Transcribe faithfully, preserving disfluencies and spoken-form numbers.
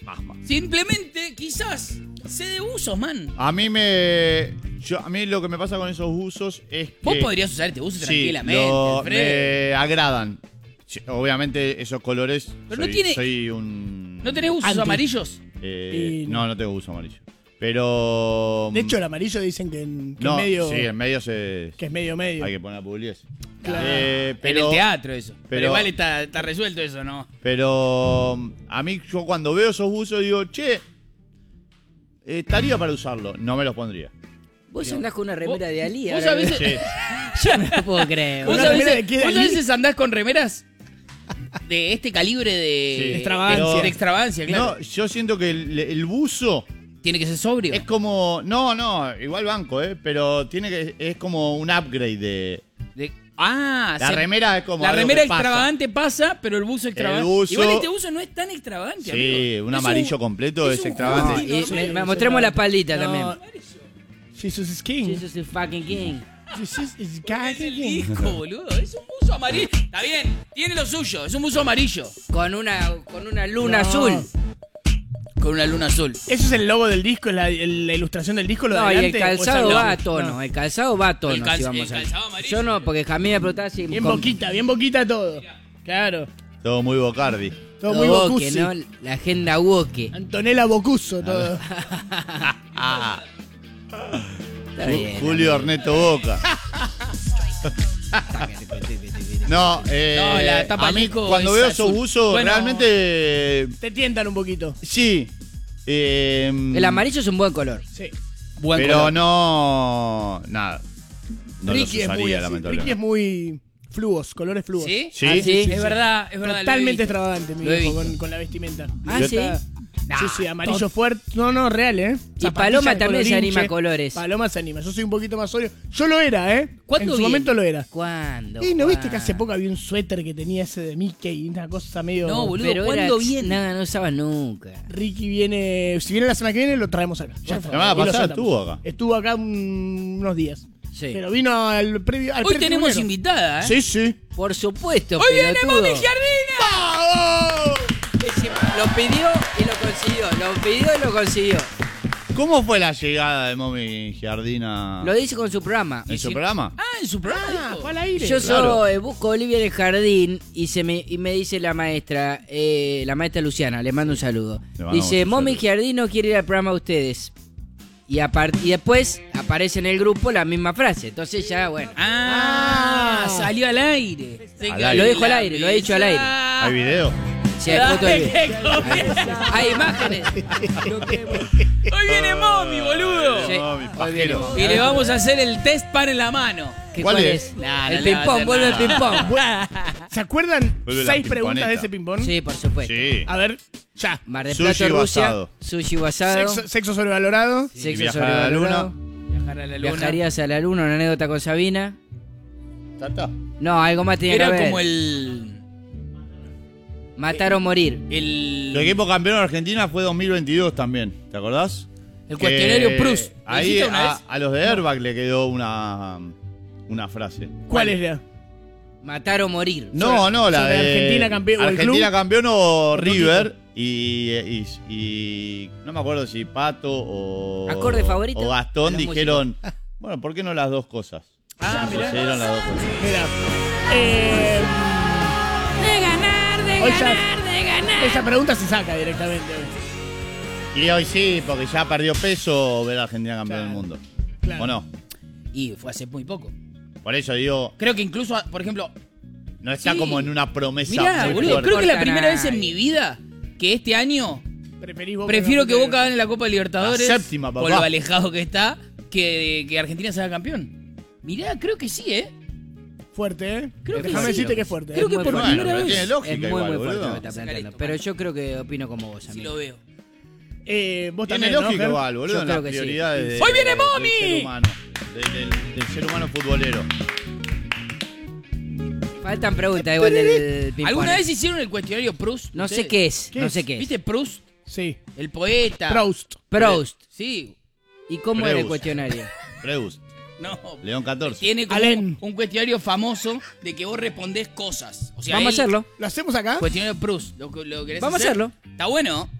Simplemente, quizás, sé de usos, man. A mí me... Yo, a mí lo que me pasa con esos usos es que... Vos podrías usar este uso tranquilamente, sí, lo, Alfredo. me agradan. Sí, obviamente esos colores... Pero soy, no tiene... Soy un... ¿No tenés usos Anti. amarillos? Eh, Y- no, no tengo uso amarillo. Pero... De hecho, el amarillo dicen que, en, que no, es medio... sí, en medio se... Que es medio medio. Hay que poner publicidad. Claro. Eh, pero, en el teatro eso. Pero, pero- igual está, está resuelto eso, ¿no? Pero a mí, yo cuando veo esos buzos digo, che, eh, estaría para usarlo. No me los pondría. Vos andás con una remera de Ali. Vos ahora sabés... Sí. Yo no lo puedo creer. ¿Vos ¿Una a remera veces, de qué, vos a Dalí? veces andás con remeras de este calibre de... Sí. Extravagancia. De, de extravagancia, claro. No, yo siento que el, el buzo Tiene que ser sobrio. es como... No, no, igual banco, ¿eh? Pero tiene que es como un upgrade de... De- ah, La se- remera es como La algo remera que pasa. extravagante pasa, pero el buzo extravagante. buzo- Igual este buzo no es tan extravagante, Sí, amigo. un Es amarillo completo es un extravagante. juego. Y Sí, me- sí, me- sí, mostremos sí. la palita No. también. Jesus is king. Jesus is fucking king. Jesus is Es el king. disco, boludo. Es un buzo amarillo. Está bien, tiene lo suyo. Es un buzo amarillo. Con una, con una luna No. azul. Con una luna azul. ¿Eso es el logo del disco, la, el- la ilustración del disco? Lo de No, y el adelante, o es calzado algo- va a tono. No. El calzado va a tono. El cal- si vamos el a- calzado amarillo. Yo no, porque Jamie me preguntaba si. Bien con- boquita, bien boquita todo. Claro. Todo muy Bocardi. Todo lo muy woke, Bocusi. ¿no? La agenda woke. Antonella Bocuso, todo. Ah, Está bien. Julio Ernesto Boca. No, eh, No, la tapa a mí Nico cuando es veo esos azul. buzos, Bueno. realmente... Te tientan un poquito. Sí. eh, El amarillo es un buen color. Sí. Buen pero color. no... Nada. No los Ricky, es muy usaría, así. lamentablemente. Ricky es muy fluos, colores fluos. ¿Sí? Sí. Ah, sí. Es verdad, es verdad. lo he Totalmente visto. extravagante, mi Lo he viejo, visto. con, con la vestimenta. Ah, Yo ¿sí? está- Nah, sí, sí, amarillo todo- fuerte. No, no, real, ¿eh? Y Zapatillas Paloma de también se colorinche. anima a colores. Paloma se anima. Yo soy un poquito más sobrio. Yo lo era, ¿eh? ¿Cuándo En su viene? momento lo era. ¿Cuándo? ¿Y no viste que ¿Cuándo? hace poco había un suéter que tenía ese de Mickey y una cosa medio... No, boludo, Pero ¿cuándo era- viene? Nada, no usaba nunca. Ricky viene... Si viene la semana que viene, lo traemos acá. Ya está. semana Y lo pasada soltamos. estuvo acá. Estuvo acá un- unos días. Sí. Pero vino al previo... Al Hoy pre- tenemos primero. invitada, ¿eh? Sí, sí. Por supuesto, ¡Hoy viene pelotudo. Mami Giardina! ¡Vamos! Ese- Lo pidió y lo consiguió. Lo pidió y lo consiguió. ¿Cómo fue la llegada de Mommy Giardina Lo dice con su programa. en su programa? Ah, en su programa. Ah, dijo. fue al aire. Yo Claro. soy, busco a Olivia en el jardín y se me y me dice la maestra, eh, la maestra Luciana, le mando un saludo. Le mandamos Dice, un Mommy saludo. Giardín no quiere ir al programa de ustedes. Y, apart- y después aparece en el grupo la misma frase. Entonces ya, bueno. Ah, Ah. salió al aire. Se Al cayó aire. Lo dijo al la aire, lo ha dicho al aire. mesa. ¿Hay video? Si hay foto de Ay, video. qué comienza. Hay imágenes. Hoy viene Mommy, boludo. Sí. Mommy, Hoy pajero. viene. Y le vamos a hacer el test pan en la mano. ¿Qué- ¿Cuál ¿Cuál es? es? Nah, el no le va a ping-pong, hacer vuelve el nada. ping-pong. ¿Se acuerdan Vuelve la seis preguntas pimponeta. de ese ping-pong? Sí, por supuesto. Sí. A ver, ya. Mar del Sushi Plata, Rusia. basado. Sushi basado. Sexo, sexo sobrevalorado. Y Sexo viajar a la sobrevalorado. Viajar a la luna. Viajarías a la luna, una anécdota con Sabina. Ya está. No, algo más tenía que Era ver. como el. Matar o morir. El. El equipo campeón de Argentina fue dos mil veintidós también, ¿te acordás? El cuestionario Que Proust. ¿Lo Ahí hiciste una a, vez? a los de Airbag le quedó una, una frase. ¿Cuál es la? Matar o morir. No, no, la sobre de Argentina campeón- o el Argentina club. campeón o Otro River y, y, y no me acuerdo si Pato o ¿Acorde favorito? o Gastón A los dijeron, bueno, ¿por qué no las dos cosas? Ah, mirá. Sucedieron las dos cosas. Mira. Eh, De ganar, de Hoy ya- ganar, de ganar. esa pregunta se saca directamente. Y hoy sí, porque ya perdió peso ver a Argentina campeón Claro. del mundo. Claro. ¿O no? Y fue hace muy poco. Por eso digo, Creo que incluso, por ejemplo. no está Sí. como en una promesa Mirá, muy boludo, fuerte. creo que es la importa primera vez nadie. en mi vida que este año Preferís Boca prefiero no que Boca gane la Copa Libertadores. La séptima, papá. Con lo alejado que está, que, que Argentina sea campeón. Mirá, creo que sí, ¿eh? Fuerte, ¿eh? Creo que Déjame sí. decirte que es fuerte. Creo ¿eh? que muy por fuerte. Bueno, primera pero vez. tiene lógica Es muy, igual, muy fuerte boludo. lo que está planteando. Pero yo creo que opino como vos, Sí amigo. lo veo. Eh, vos Tiene también, lógica ¿no, Ger? igual, boludo, Yo en creo las que sí. prioridades de- ¡Hoy viene del Mommy! ser humano, del, del- del ser humano futbolero. Faltan preguntas igual del ping-pong. ¿Alguna vez hicieron el cuestionario Proust? No sé ustedes? qué es, ¿Qué no es? sé qué es. ¿Viste Proust? Sí. El poeta. Proust. Proust. Sí. ¿Y cómo era el Preust. cuestionario? Preus, No. León catorce. Tiene como Alén. un cuestionario famoso de que vos respondés cosas. O sea, Vamos a él- hacerlo. ¿Lo hacemos acá? Cuestionario Proust. ¿Lo, lo querés Vamos a hacer? hacerlo. Está bueno.